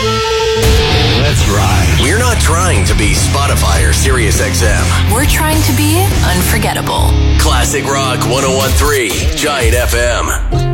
Let's ride. We're not trying to be Spotify or SiriusXM. We're trying to be unforgettable. Classic Rock 101.3 Giant FM.